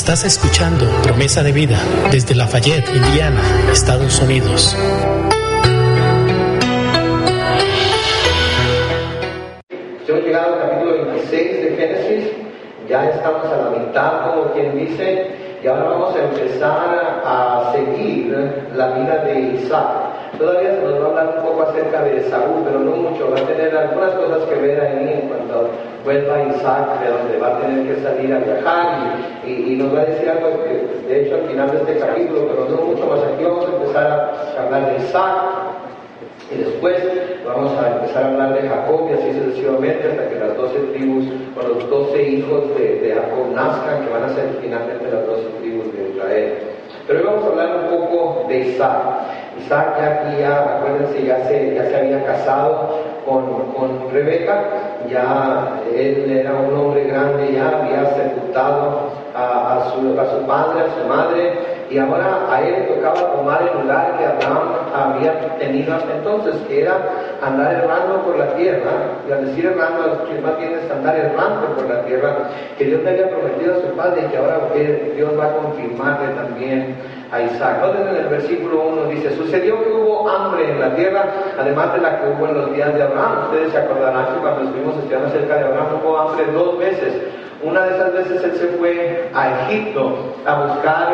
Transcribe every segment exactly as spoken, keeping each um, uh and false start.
Estás escuchando Promesa de Vida desde Lafayette, Indiana, Estados Unidos. Hemos llegado al capítulo veintiséis de Génesis, ya estamos a la mitad, como quien dice, y ahora vamos a empezar a seguir la vida de Isaac. Todavía se nos va a hablar un poco acerca de Saúl, pero no mucho, va a tener algunas cosas que ver ahí en cuanto vuelva Isaac, de donde va a tener que salir a viajar, y, y, y nos va a decir algo que, de hecho, al final de este capítulo, pero no mucho más. Aquí vamos a empezar a hablar de Isaac, y después vamos a empezar a hablar de Jacob, y así sucesivamente, hasta que las doce tribus, o los doce hijos de, de Jacob nazcan, que van a ser finalmente las doce tribus de Israel. Pero hoy vamos a hablar un poco de Isaac. Isaac ya aquí, ya, acuérdense, ya se, ya se había casado con, con Rebeca, ya él era un hombre grande, ya había sepultado a, a, su, a su padre, a su madre, y ahora a él le tocaba tomar el lugar que Abraham había tenido hasta entonces, que era andar errando por la tierra. Y al decir errando, que más bien es andar errando por la tierra, que Dios le había prometido a su padre, y que ahora Dios va a confirmarle también a Isaac. Noten en el versículo uno, dice: sucedió que hubo hambre en la tierra, además de la que hubo en los días de Abraham. Ustedes se acordarán que cuando estuvimos estudiando acerca de Abraham hubo hambre dos veces. Una de esas veces él se fue a Egipto a buscar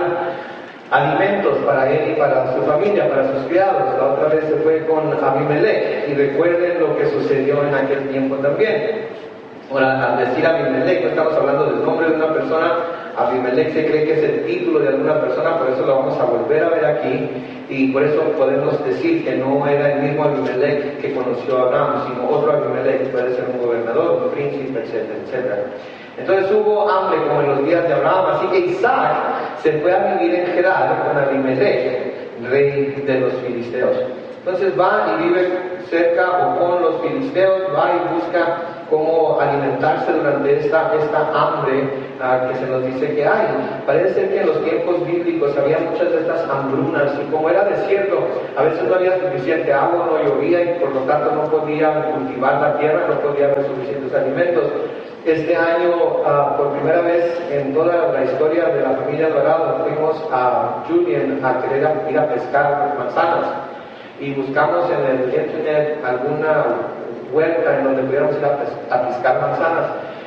alimentos para él y para su familia, para sus criados. La otra vez se fue con Abimelech, y recuerden lo que sucedió en aquel tiempo también. Ahora, al decir Abimelech, no estamos hablando del nombre de una persona. Abimelech se cree que es el título de alguna persona, por eso lo vamos a volver a ver aquí, y por eso podemos decir que no era el mismo Abimelech que conoció a Abraham, sino otro Abimelech, puede ser un gobernador, un príncipe, etcétera, etcétera. Entonces hubo hambre como en los días de Abraham, así que Isaac se fue a vivir en Gerar con Abimelech, rey de los filisteos. Entonces va y vive cerca o con los filisteos, va y busca cómo alimentarse durante esta, esta hambre uh, que se nos dice que hay. Parece ser que en los tiempos bíblicos había muchas de estas hambrunas, y como era desierto, a veces no había suficiente agua, no llovía, y por lo tanto no podían cultivar la tierra, no podía haber suficientes alimentos. Este año, uh, por primera vez en toda la historia de la familia Dorado, fuimos a Julien a querer ir a pescar manzanas, y buscamos en el internet alguna huerta en donde pudiéramos ir a, pes- a piscar manzanas,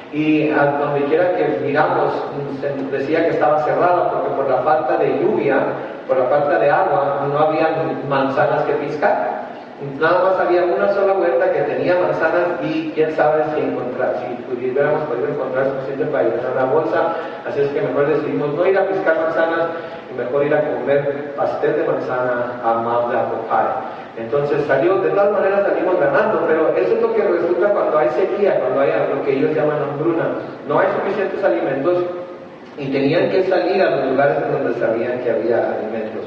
y a donde quiera que miramos se decía que estaba cerrada, porque por la falta de lluvia, por la falta de agua, no había manzanas que piscar. Nada más había una sola huerta que tenía manzanas, y quién sabe si encontrar, si pudiéramos poder encontrar suficiente para llenar la bolsa. Así es que mejor decidimos no ir a piscar manzanas, y mejor ir a comer pastel de manzana a Mount Apple Pie. Entonces salió, de todas maneras salimos ganando, pero eso es lo que resulta cuando hay sequía, cuando hay lo que ellos llaman hambruna. No hay suficientes alimentos, y tenían que salir a los lugares en donde sabían que había alimentos.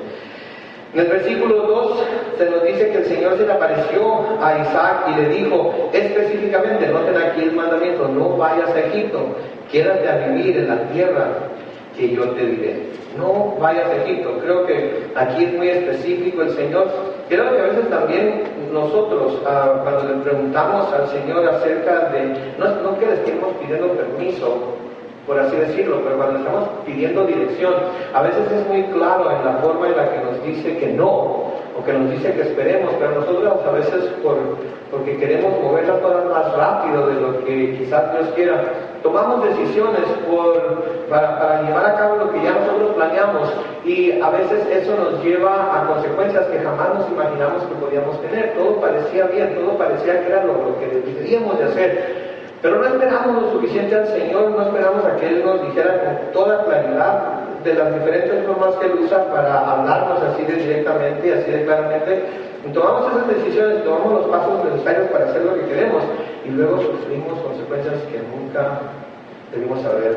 En el versículo dos se nos dice que el Señor se le apareció a Isaac y le dijo específicamente, noten aquí el mandamiento: no vayas a Egipto, quédate a vivir en la tierra que yo te diré. No vayas a Egipto. Creo que aquí es muy específico el Señor. Creo que a veces también nosotros, uh, cuando le preguntamos al Señor acerca de, no, no que le estemos pidiendo permiso, por así decirlo, pero cuando estamos pidiendo dirección, a veces es muy claro en la forma en la que nos dice que no, o que nos dice que esperemos, pero nosotros a veces por, porque queremos mover las cosas más rápido de lo que quizás Dios quiera, tomamos decisiones por, para, para llevar a cabo lo que ya nosotros planeamos, y a veces eso nos lleva a consecuencias que jamás nos imaginamos que podíamos tener. Todo parecía bien, todo parecía que era lo, lo que deberíamos de hacer, pero no esperamos lo suficiente al Señor, no esperamos a que Él nos dijera con toda claridad de las diferentes formas que Él usa para hablarnos así de directamente y así de claramente. Y tomamos esas decisiones, tomamos los pasos necesarios para hacer lo que queremos, y luego sufrimos consecuencias que nunca debimos haber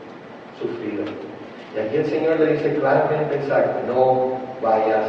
sufrido. Y aquí el Señor le dice claramente a Isaac: no vayas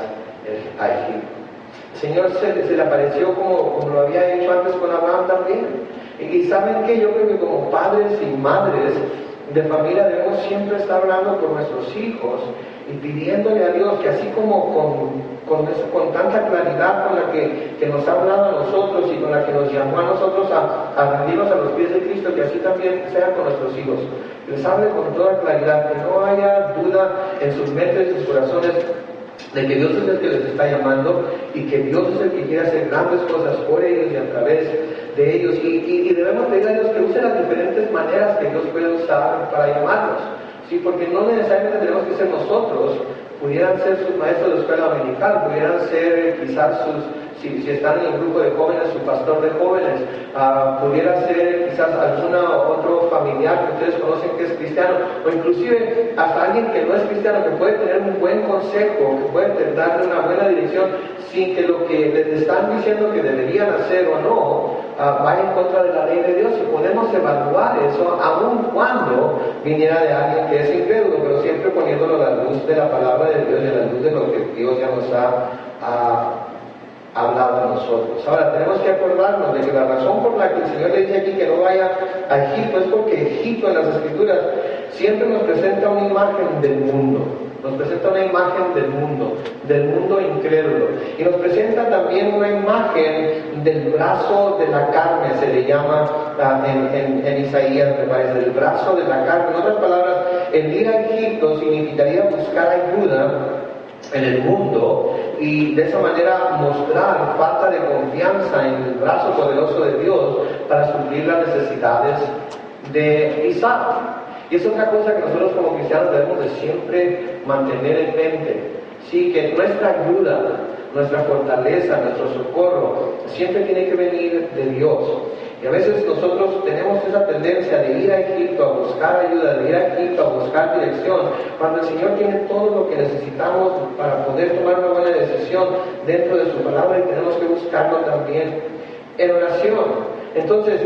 a Egipto. El Señor se, se le apareció como, como lo había hecho antes con Abraham también. Y saben que yo creo que como padres y madres de familia debemos siempre estar orando por nuestros hijos y pidiéndole a Dios que así como con, con, eso, con tanta claridad con la que, que nos ha hablado a nosotros y con la que nos llamó a nosotros a, a rendirnos a los pies de Cristo, que así también sea con nuestros hijos. Les hable con toda claridad, que no haya duda en sus mentes y sus corazones de que Dios es el que les está llamando y que Dios es el que quiere hacer grandes cosas por ellos y a través de ellos. Y, y, y debemos pedir a Dios que use las diferentes maneras que Dios puede usar para llamarnos. ¿Sí? Porque no necesariamente tenemos que ser nosotros, pudieran ser sus maestros de escuela dominical, pudieran ser quizás sus, si, si están en el grupo de jóvenes, su pastor de jóvenes, uh, pudiera ser quizás alguna otro familiar que ustedes conocen que es cristiano, o inclusive hasta alguien que no es cristiano, que puede tener un buen consejo, que puede darle una buena dirección, sin que lo que les están diciendo que deberían hacer o no, uh, vaya en contra de la ley de Dios. Y podemos evaluar eso, aun cuando viniera de alguien que es incrédulo, pero siempre poniéndolo a la luz de la palabra de Dios y a la luz de lo que Dios ya nos ha uh, hablado a nosotros. Ahora, tenemos que acordarnos de que la razón por la que el Señor le dice aquí que no vaya a Egipto es porque Egipto en las Escrituras siempre nos presenta una imagen del mundo, nos presenta una imagen del mundo, del mundo incrédulo, y nos presenta también una imagen del brazo de la carne, se le llama uh, en, en, en Isaías, me parece, el brazo de la carne. En otras palabras, el ir a Egipto significaría buscar ayuda en el mundo y de esa manera mostrar falta de confianza en el brazo poderoso de Dios para suplir las necesidades de Isaac. Y es otra cosa que nosotros como cristianos debemos de siempre mantener en mente. Sí, que nuestra ayuda, nuestra fortaleza, nuestro socorro siempre tiene que venir de Dios. Y a veces nosotros tenemos esa tendencia de ir a Egipto a buscar ayuda, de ir a Egipto a buscar dirección, cuando el Señor tiene todo lo que necesitamos para poder tomar una buena decisión dentro de su palabra, y tenemos que buscarlo también en oración. Entonces,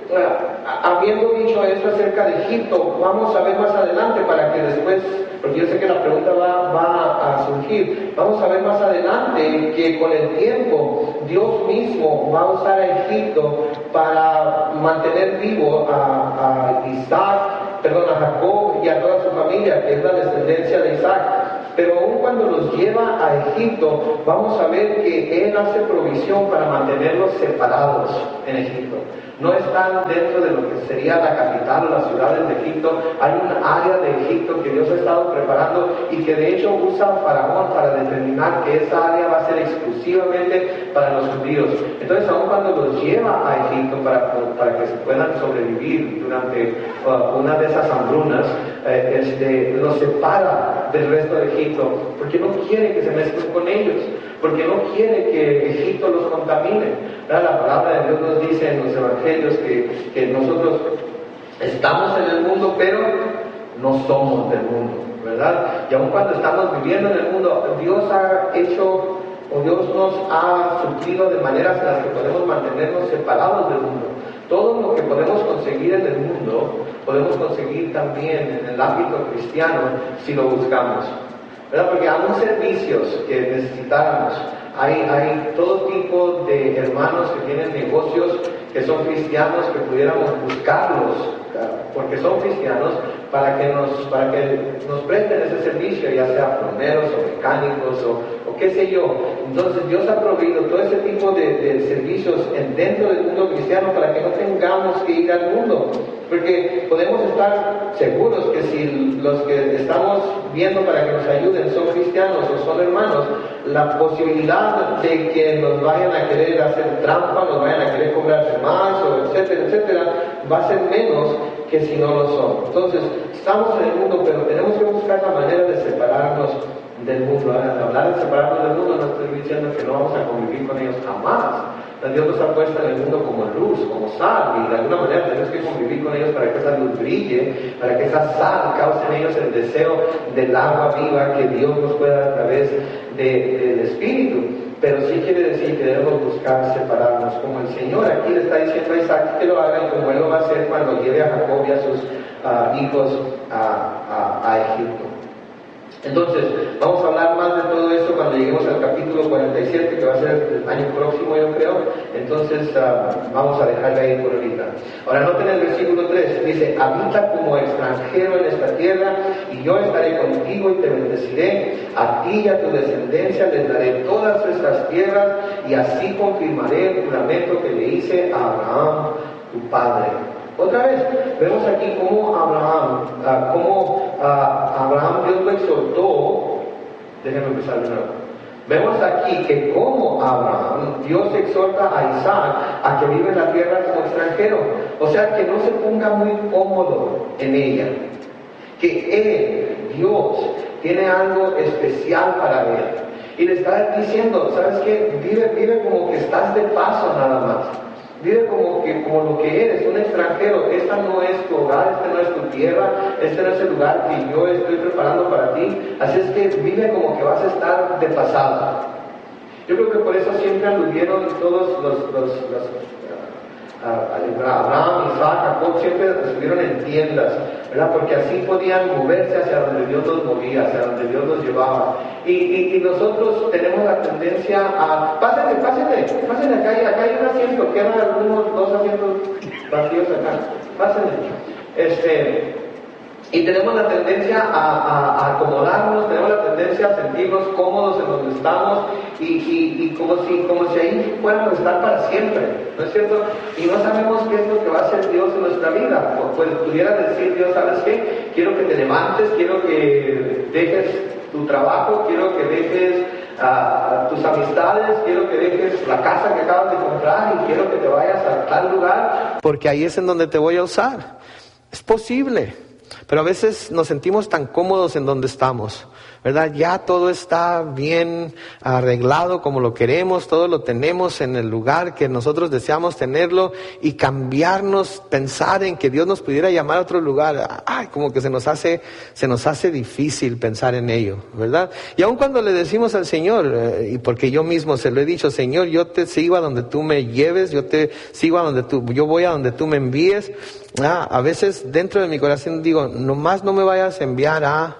habiendo dicho esto acerca de Egipto, vamos a ver más adelante para que después, porque yo sé que la pregunta va, va a surgir, vamos a ver más adelante que con el tiempo Dios mismo va a usar a Egipto para mantener vivo a, a Isaac, perdón, a Jacob y a toda su familia, que es la descendencia de Isaac. Pero aún cuando los lleva a Egipto, vamos a ver que Él hace provisión para mantenerlos separados en Egipto. No están dentro de lo que sería la capital o las ciudades de Egipto. Hay un área de Egipto que Dios ha estado preparando y que de hecho usa a Faraón para determinar que esa área va a ser exclusivamente para los judíos. Entonces, aun cuando los lleva a Egipto para, para que se puedan sobrevivir durante uh, una de esas hambrunas, eh, este, los separa del resto de Egipto, porque no quiere que se mezclen con ellos, porque no quiere que Egipto los contamine. ¿Verdad? La palabra de Dios nos dice en los evangelios que, que nosotros estamos en el mundo, pero no somos del mundo, ¿verdad? Y aun cuando estamos viviendo en el mundo, Dios ha hecho, o Dios nos ha suplido de maneras en las que podemos mantenernos separados del mundo. Todo lo que podemos conseguir en el mundo, podemos conseguir también en el ámbito cristiano si lo buscamos, ¿verdad? Porque hay servicios que necesitáramos. Hay, hay todo tipo de hermanos que tienen negocios que son cristianos, que pudiéramos buscarlos porque son cristianos para que nos, para que nos presten ese servicio, ya sea plomeros o mecánicos o, o qué sé yo. Entonces Dios ha proveído todo ese tipo de, de servicios en, dentro del mundo cristiano para que no tengamos que ir al mundo, porque podemos estar seguros que si los que estamos viendo para que nos ayuden son cristianos o son hermanos, la posibilidad de que nos vayan a querer hacer trampa, nos vayan a querer cobrarse más, o etcétera, etcétera, va a ser menos que si no lo son. Entonces, estamos en el mundo, pero tenemos que buscar la manera de separarnos del mundo. Al hablar de separarnos del mundo, no estoy diciendo que no vamos a convivir con ellos jamás. Dios nos ha puesto en el mundo como luz, como sal, y de alguna manera tenemos que convivir con ellos para que esa luz brille, para que esa sal cause en ellos el deseo del agua viva que Dios nos pueda dar a través de, del Espíritu. Pero sí quiere decir que debemos buscar separarnos, como el Señor aquí le está diciendo a Isaac que lo haga, y como Él lo va a hacer cuando lleve a Jacob y a sus uh, hijos a, a, a Egipto. Entonces, vamos a hablar más de todo esto cuando lleguemos al capítulo cuarenta y siete, que va a ser el año próximo, yo creo. Entonces, uh, vamos a dejarle ahí por ahorita. Ahora, noten el versículo tres, dice, habita como extranjero en esta tierra, y yo estaré contigo y te bendeciré. A ti y a tu descendencia les daré todas estas tierras, y así confirmaré el juramento que le hice a Abraham, tu padre. Otra vez, vemos aquí cómo Abraham, uh, cómo uh, Abraham Dios lo exhortó. Déjenme empezar de nuevo. Vemos aquí que como Abraham, Dios exhorta a Isaac a que viva en la tierra como extranjero. O sea, que no se ponga muy cómodo en ella. Que Él, Dios, tiene algo especial para él. Y le está diciendo, ¿sabes qué? Vive, vive como que estás de paso nada más. Vive como, que, como lo que eres, un extranjero. Esta no es tu hogar, esta no es tu tierra, este no es el lugar que yo estoy preparando para ti. Así es que vive como que vas a estar de pasada. Yo creo que por eso siempre aludieron todos los, los, los uh, Abraham, Isaac, Jacob, siempre estuvieron en tiendas, ¿verdad? Porque así podían moverse hacia donde Dios los movía, hacia donde Dios los llevaba. Y, y, y nosotros tenemos la tendencia a, pásenle, pásenle, pásenle acá, acá hay un asiento, quedan algunos dos asientos vacíos acá, pásenle. Este, y tenemos la tendencia a, a, a acomodarnos, tenemos la tendencia a sentirnos cómodos en donde estamos y, y, y como, si, como si ahí fuéramos a estar para siempre, ¿no es cierto? Y no sabemos qué es lo que va a hacer Dios en nuestra vida. Pues pudiera decir Dios, ¿sabes qué? Quiero que te levantes, quiero que dejes tu trabajo, quiero que dejes uh, tus amistades, quiero que dejes la casa que acabas de comprar y quiero que te vayas a tal lugar, porque ahí es en donde te voy a usar. Es posible. Pero a veces nos sentimos tan cómodos en donde estamos, ¿verdad? Ya todo está bien arreglado como lo queremos, todo lo tenemos en el lugar que nosotros deseamos tenerlo, y cambiarnos, pensar en que Dios nos pudiera llamar a otro lugar, ay, como que se nos hace, se nos hace difícil pensar en ello, ¿verdad? Y aun cuando le decimos al Señor, eh, y porque yo mismo se lo he dicho, Señor, yo te sigo a donde tú me lleves, yo te sigo a donde tú, yo voy a donde tú me envíes. Ah, a veces dentro de mi corazón digo, nomás no me vayas a enviar a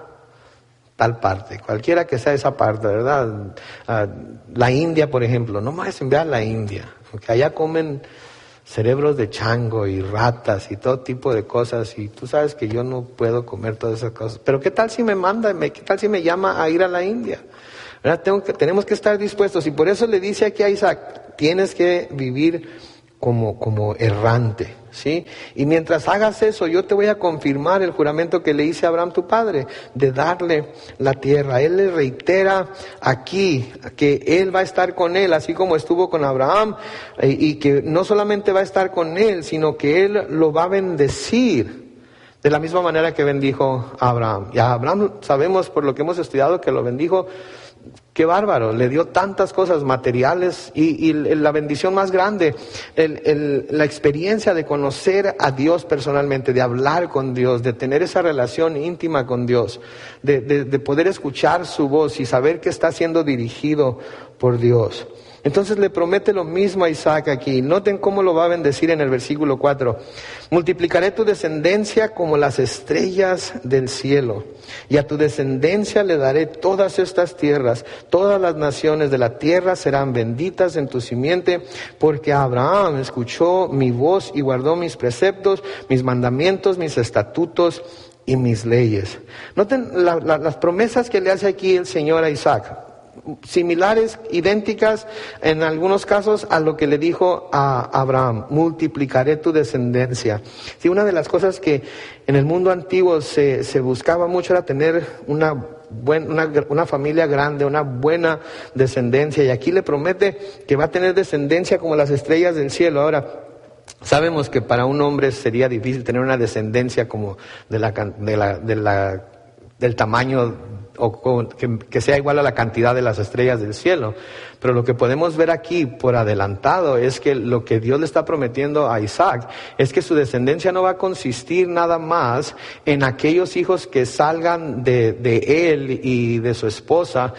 tal parte, cualquiera que sea esa parte, ¿verdad? Uh, la India, por ejemplo, no me vayas a enviar a la India, porque allá comen cerebros de chango y ratas y todo tipo de cosas, y tú sabes que yo no puedo comer todas esas cosas. Pero ¿qué tal si me manda, qué tal si me llama a ir a la India? ¿Verdad? Tengo que, tenemos que estar dispuestos, y por eso le dice aquí a Isaac, tienes que vivir como, como errante, ¿sí? Y mientras hagas eso, yo te voy a confirmar el juramento que le hice a Abraham tu padre, de darle la tierra. Él le reitera aquí que él va a estar con él, así como estuvo con Abraham, y que no solamente va a estar con él, sino que él lo va a bendecir de la misma manera que bendijo a Abraham. Y a Abraham sabemos por lo que hemos estudiado que lo bendijo. Qué bárbaro, le dio tantas cosas materiales, y, y la bendición más grande, el, el, la experiencia de conocer a Dios personalmente, de hablar con Dios, de tener esa relación íntima con Dios, de, de, de poder escuchar su voz y saber que está siendo dirigido por Dios. Entonces le promete lo mismo a Isaac aquí. Noten cómo lo va a bendecir en el versículo cuatro. Multiplicaré tu descendencia como las estrellas del cielo, y a tu descendencia le daré todas estas tierras. Todas las naciones de la tierra serán benditas en tu simiente, porque Abraham escuchó mi voz y guardó mis preceptos, mis mandamientos, mis estatutos y mis leyes. Noten la, la, las promesas que le hace aquí el Señor a Isaac. Similares, idénticas en algunos casos a lo que le dijo a Abraham: multiplicaré tu descendencia. Sí, una de las cosas que en el mundo antiguo se, se buscaba mucho era tener una, buen, una, una familia grande, una buena descendencia, y aquí le promete que va a tener descendencia como las estrellas del cielo. Ahora, sabemos que para un hombre sería difícil tener una descendencia como de la, de la, de la, del tamaño o que, que sea igual a la cantidad de las estrellas del cielo. Pero lo que podemos ver aquí por adelantado es que lo que Dios le está prometiendo a Isaac es que su descendencia no va a consistir nada más en aquellos hijos que salgan de, de él y de su esposa,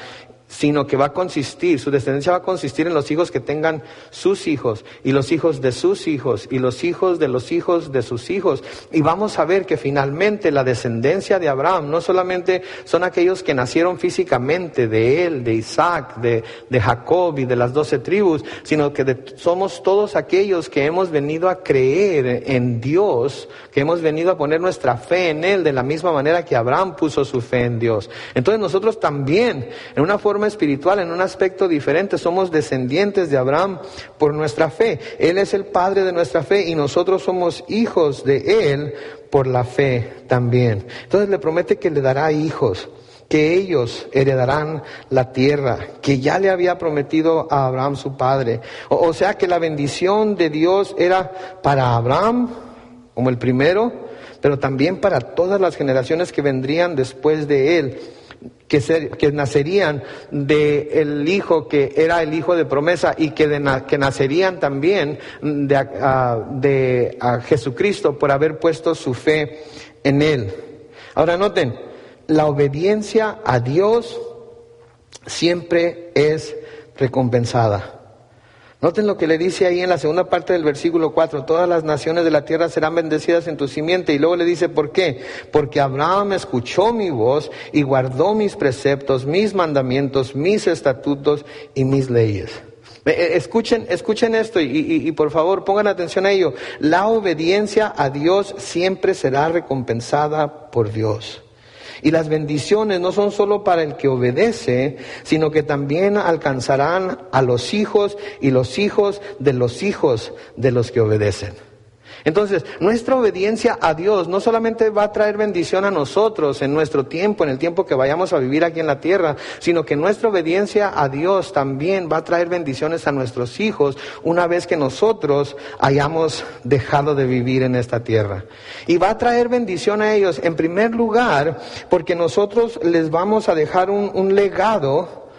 sino que va a consistir, su descendencia va a consistir en los hijos que tengan sus hijos, y los hijos de sus hijos, y los hijos de los hijos de sus hijos. Y vamos a ver que finalmente la descendencia de Abraham no solamente son aquellos que nacieron físicamente de él, de Isaac, de, de Jacob y de las doce tribus, sino que de, somos todos aquellos que hemos venido a creer en Dios, que hemos venido a poner nuestra fe en él de la misma manera que Abraham puso su fe en Dios. Entonces nosotros también, en una forma espiritual, en un aspecto diferente, somos descendientes de Abraham por nuestra fe. Él es el padre de nuestra fe y nosotros somos hijos de él por la fe también. Entonces le promete que le dará hijos, que ellos heredarán la tierra, que ya le había prometido a Abraham su padre. O, o sea que la bendición de Dios era para Abraham como el primero, pero también para todas las generaciones que vendrían después de él, que, ser, que nacerían de el hijo que era el hijo de promesa, y que, de na, que nacerían también de, a, de a Jesucristo por haber puesto su fe en él. Ahora noten, la obediencia a Dios siempre es recompensada. Noten lo que le dice ahí en la segunda parte del versículo cuatro, todas las naciones de la tierra serán bendecidas en tu simiente. Y luego le dice, ¿por qué? Porque Abraham escuchó mi voz y guardó mis preceptos, mis mandamientos, mis estatutos y mis leyes. Escuchen, escuchen esto y, y, y por favor pongan atención a ello. La obediencia a Dios siempre será recompensada por Dios. Y las bendiciones no son solo para el que obedece, sino que también alcanzarán a los hijos y los hijos de los hijos de los que obedecen. Entonces, nuestra obediencia a Dios no solamente va a traer bendición a nosotros en nuestro tiempo, en el tiempo que vayamos a vivir aquí en la tierra, sino que nuestra obediencia a Dios también va a traer bendiciones a nuestros hijos una vez que nosotros hayamos dejado de vivir en esta tierra. Y va a traer bendición a ellos, en primer lugar, porque nosotros les vamos a dejar un, un legado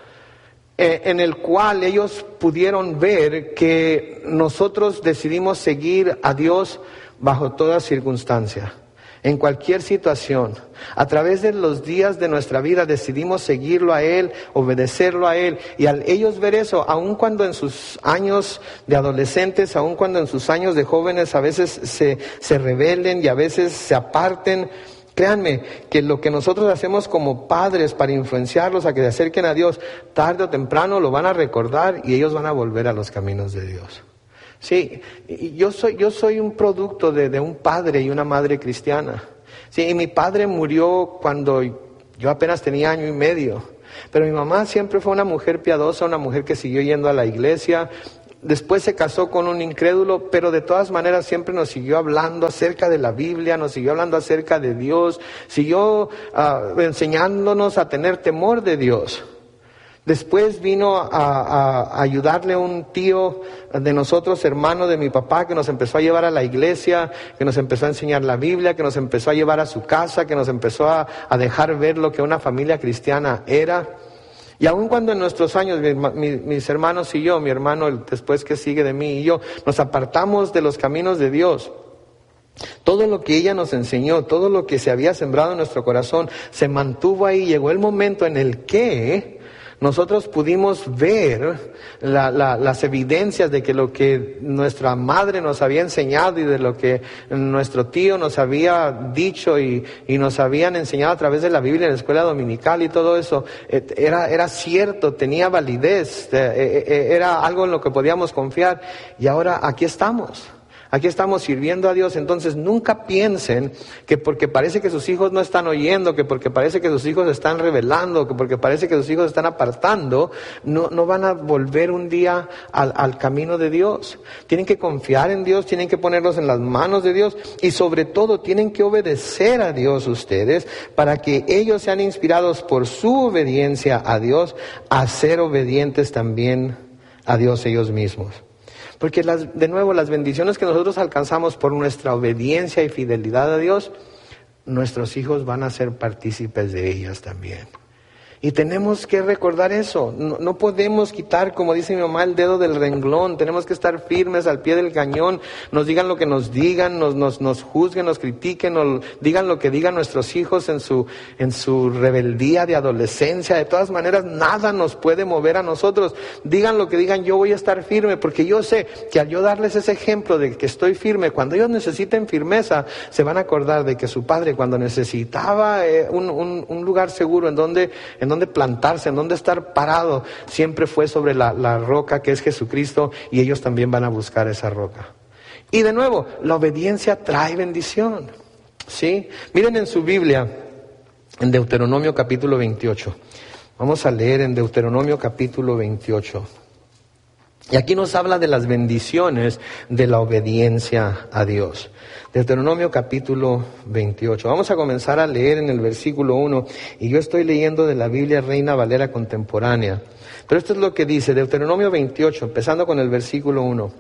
en el cual ellos pudieron ver que nosotros decidimos seguir a Dios bajo toda circunstancia, en cualquier situación. A través de los días de nuestra vida decidimos seguirlo a Él, obedecerlo a Él. Y al ellos ver eso, aun cuando en sus años de adolescentes, aun cuando en sus años de jóvenes a veces se, se rebelen y a veces se aparten, créanme que lo que nosotros hacemos como padres para influenciarlos a que se acerquen a Dios, tarde o temprano lo van a recordar y ellos van a volver a los caminos de Dios. Sí, yo soy, yo soy un producto de, de un padre y una madre cristiana. Sí, y mi padre murió cuando yo apenas tenía año y medio. Pero mi mamá siempre fue una mujer piadosa, una mujer que siguió yendo a la iglesia. Después se casó con un incrédulo, pero de todas maneras siempre nos siguió hablando acerca de la Biblia, nos siguió hablando acerca de Dios, siguió uh, enseñándonos a tener temor de Dios. Después vino a, a, a ayudarle un tío de nosotros, hermano de mi papá, que nos empezó a llevar a la iglesia, que nos empezó a enseñar la Biblia, que nos empezó a llevar a su casa, que nos empezó a, a dejar ver lo que una familia cristiana era. Y aun cuando en nuestros años, mi, mi, mis hermanos y yo, mi hermano el, después que sigue de mí y yo, nos apartamos de los caminos de Dios, todo lo que ella nos enseñó, todo lo que se había sembrado en nuestro corazón, se mantuvo ahí. Llegó el momento en el que nosotros pudimos ver la, la, las evidencias de que lo que nuestra madre nos había enseñado y de lo que nuestro tío nos había dicho y, y nos habían enseñado a través de la Biblia en la escuela dominical y todo eso, era, era cierto, tenía validez, era algo en lo que podíamos confiar. Y ahora aquí estamos. Aquí estamos sirviendo a Dios. Entonces nunca piensen que porque parece que sus hijos no están oyendo, que porque parece que sus hijos se están rebelando, que porque parece que sus hijos se están apartando, no, no van a volver un día al, al camino de Dios. Tienen que confiar en Dios, tienen que ponerlos en las manos de Dios y sobre todo tienen que obedecer a Dios ustedes para que ellos sean inspirados por su obediencia a Dios a ser obedientes también a Dios ellos mismos. Porque las, de nuevo, las bendiciones que nosotros alcanzamos por nuestra obediencia y fidelidad a Dios, nuestros hijos van a ser partícipes de ellas también. Y tenemos que recordar eso. No, no podemos quitar, como dice mi mamá, el dedo del renglón. Tenemos que estar firmes al pie del cañón. Nos digan lo que nos digan, nos, nos, nos juzguen, nos critiquen, nos digan lo que digan nuestros hijos en su, en su rebeldía de adolescencia. De todas maneras, nada nos puede mover a nosotros. Digan lo que digan, yo voy a estar firme, porque yo sé que al yo darles ese ejemplo de que estoy firme, cuando ellos necesiten firmeza, se van a acordar de que su padre, cuando necesitaba eh, un, un, un lugar seguro en donde, en donde plantarse, en donde estar parado, siempre fue sobre la, la roca que es Jesucristo, y ellos también van a buscar esa roca. Y de nuevo, la obediencia trae bendición, ¿sí? Miren en su Biblia, en Deuteronomio capítulo veintiocho. Vamos a leer en Deuteronomio capítulo veintiocho. Y aquí nos habla de las bendiciones de la obediencia a Dios. Deuteronomio capítulo veintiocho. Vamos a comenzar a leer en el versículo uno. Y yo estoy leyendo de la Biblia Reina Valera Contemporánea. Pero esto es lo que dice Deuteronomio veintiocho, empezando con el versículo uno.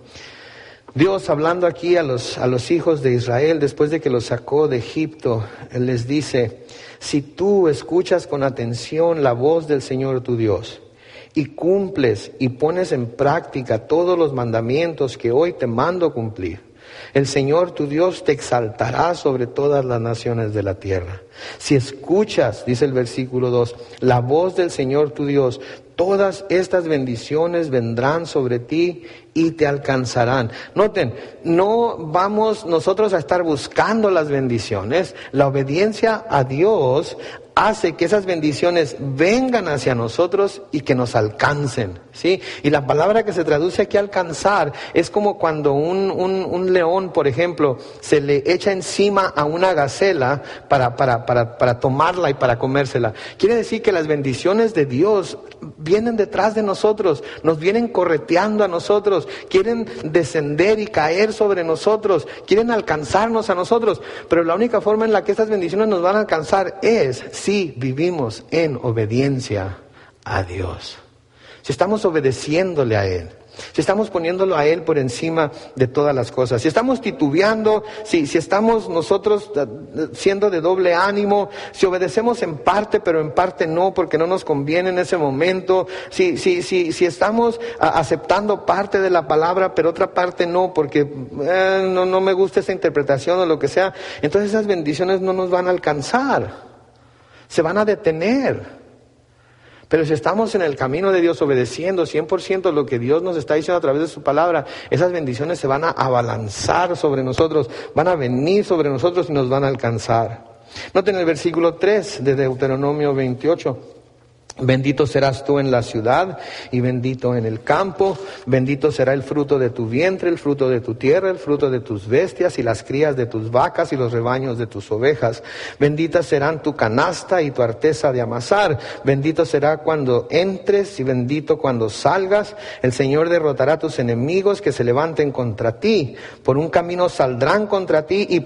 Dios, hablando aquí a los, a los hijos de Israel, después de que los sacó de Egipto, Él les dice: si tú escuchas con atención la voz del Señor tu Dios, y cumples y pones en práctica todos los mandamientos que hoy te mando cumplir, el Señor tu Dios te exaltará sobre todas las naciones de la tierra. Si escuchas, dice el versículo dos, la voz del Señor tu Dios, todas estas bendiciones vendrán sobre ti y te alcanzarán. Noten, no vamos nosotros a estar buscando las bendiciones. La obediencia a Dios hace que esas bendiciones vengan hacia nosotros y que nos alcancen, ¿sí? Y la palabra que se traduce aquí alcanzar es como cuando un, un, un león, por ejemplo, se le echa encima a una gacela para, para, para, para tomarla y para comérsela. Quiere decir que las bendiciones de Dios vienen detrás de nosotros, nos vienen correteando a nosotros, quieren descender y caer sobre nosotros, quieren alcanzarnos a nosotros, pero la única forma en la que estas bendiciones nos van a alcanzar es si vivimos en obediencia a Dios, si estamos obedeciéndole a Él, si estamos poniéndolo a Él por encima de todas las cosas, si estamos titubeando, si, si estamos nosotros siendo de doble ánimo, si obedecemos en parte pero en parte no porque no nos conviene en ese momento, si, si, si, si estamos a, aceptando parte de la palabra pero otra parte no porque eh, no, no me gusta esa interpretación o lo que sea, entonces esas bendiciones no nos van a alcanzar, se van a detener. Pero si estamos en el camino de Dios obedeciendo cien por ciento lo que Dios nos está diciendo a través de su palabra, esas bendiciones se van a abalanzar sobre nosotros, van a venir sobre nosotros y nos van a alcanzar. Noten el versículo tres de Deuteronomio veintiocho. Bendito serás tú en la ciudad y bendito en el campo, bendito será el fruto de tu vientre, el fruto de tu tierra, el fruto de tus bestias y las crías de tus vacas y los rebaños de tus ovejas. Benditas serán tu canasta y tu arteza de amasar, bendito será cuando entres y bendito cuando salgas. El Señor derrotará a tus enemigos que se levanten contra ti, por un camino saldrán contra ti y